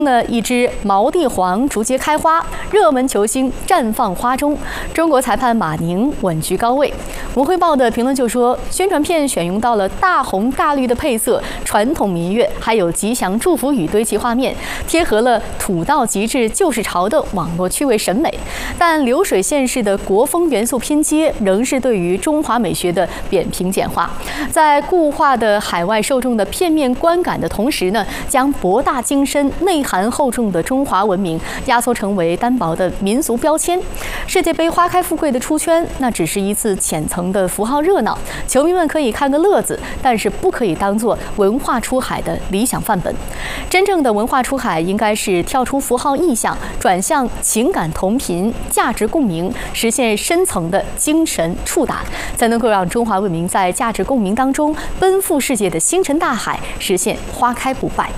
一只毛地黄逐节开花，热门球星绽放花中。中国裁判马宁稳居高位。文汇报的评论就说，宣传片选用到了大红大绿的配色、传统民乐，还有吉祥祝福语堆砌画面，贴合了土到极致就是潮的网络趣味审美。但流水线式的国风元素拼接，仍是对于中华美学的扁平简化。在固化的海外受众的片面观感的同时呢，将博大精深、内涵厚重的中华文明压缩成为单薄的民俗标签。世界杯花开富贵的出圈，那只是一次浅层的符号热闹，球迷们可以看个乐子，但是不可以当作文化出海的理想范本。真正的文化出海应该是跳出符号意象，转向情感同频、价值共鸣，实现深层的精神触达，才能够让中华文明在价值共鸣当中奔赴世界的星辰大海，实现花开不败。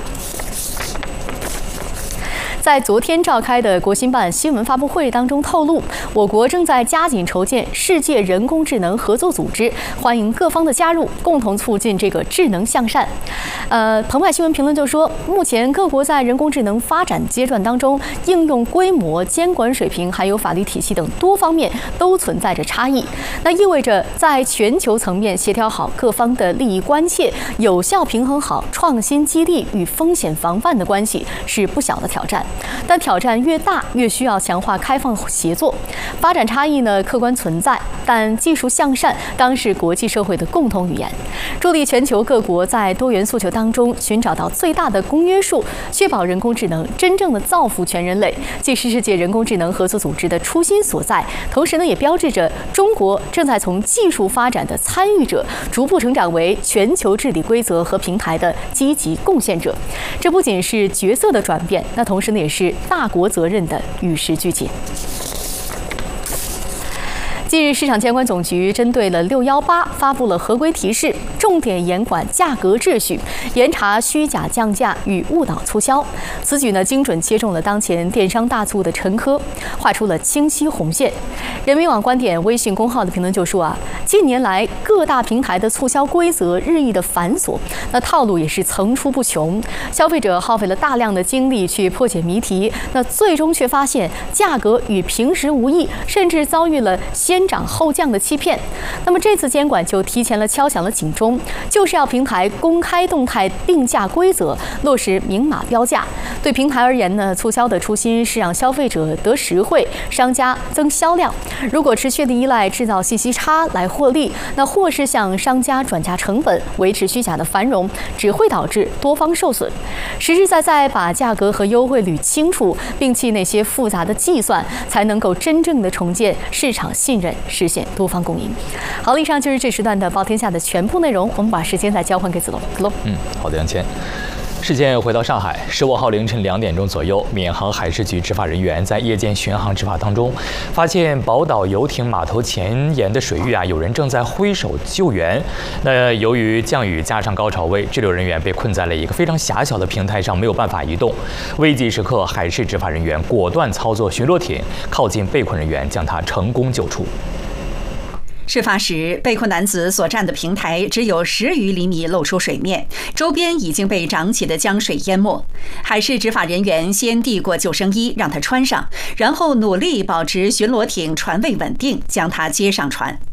在昨天召开的国新办新闻发布会当中透露，我国正在加紧筹建世界人工智能合作组织，欢迎各方的加入，共同促进这个智能向善。澎湃新闻评论就说，目前各国在人工智能发展阶段当中，应用规模、监管水平还有法律体系等多方面都存在着差异。那意味着在全球层面协调好各方的利益关切，有效平衡好创新激励与风险防范的关系，是不小的挑战。但挑战越大，越需要强化开放协作。发展差异呢，客观存在，但技术向善当是国际社会的共同语言，助力全球各国在多元诉求当中寻找到最大的公约数，确保人工智能真正的造福全人类，既是世界人工智能合作组织的初心所在，同时呢，也标志着中国正在从技术发展的参与者，逐步成长为全球治理规则和平台的积极贡献者。这不仅是角色的转变，那同时呢，也是大国责任的与时俱进。近日，市场监管总局针对了618发布了合规提示，重点严管价格秩序，严查虚假降价与误导促销。此举呢，精准切中了当前电商大促的沉疴，画出了清晰红线。人民网观点微信公号的评论就说近年来各大平台的促销规则日益的繁琐，那套路也是层出不穷，消费者耗费了大量的精力去破解谜题，那最终却发现价格与平时无异，甚至遭遇了先涨后降的欺骗。那么这次监管就提前了敲响了警钟，就是要平台公开动态定价规则，落实明码标价。对平台而言呢，促销的初心是让消费者得实惠，商家增销量。如果持续的依赖制造信息差来获利，那或是向商家转嫁成本，维持虚假的繁荣，只会导致多方受损。实实在在把价格和优惠捋清楚，摒弃那些复杂的计算，才能够真正的重建市场信任，实现多方共赢。好了，以上就是这时段的《报天下》的全部内容，我们把时间再交还给子龙。 好的，杨谦。事件回到上海，15号凌晨2点钟左右，缅航海事局执法人员在夜间巡航执法当中，发现宝岛游艇码头前沿的水域有人正在挥手救援。那由于降雨加上高潮位，滞留人员被困在了一个非常狭小的平台上，没有办法移动。危急时刻，海事执法人员果断操作巡逻艇，靠近被困人员，将他成功救出。 事发时，被困男子所站的平台只有10余厘米露出水面，周边已经被涨起的江水淹没。海事执法人员先递过救生衣让他穿上，然后努力保持巡逻艇船位稳定，将他接上船。